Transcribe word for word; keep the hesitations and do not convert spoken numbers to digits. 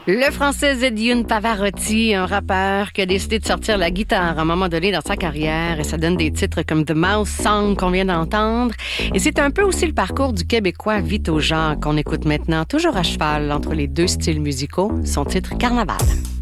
Le français Zedioun Pavarotti, un rappeur qui a décidé de sortir la guitare à un moment donné dans sa carrière, et ça donne des titres comme The Mouse Song qu'on vient d'entendre. Et c'est un peu aussi le parcours du Québécois Vito Jacques qu'on écoute maintenant, toujours à cheval entre les deux styles musicaux, son titre Carnaval.